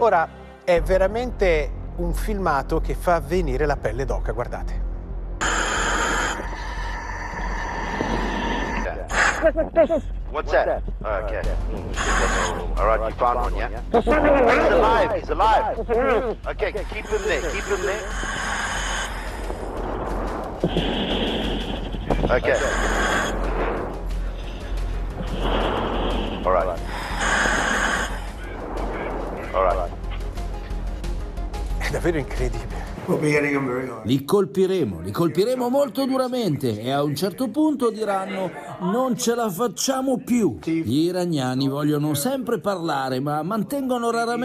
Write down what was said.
Ora, è veramente un filmato che fa venire la pelle d'oca, guardate. What's that? Okay. All right, you found one, yeah? He's alive. He's alive. Okay, keep him there. Keep him there. Okay. All right. All right. È davvero incredibile. Li colpiremo molto duramente e a un certo punto diranno non ce la facciamo più. Gli iraniani vogliono sempre parlare ma mantengono raramente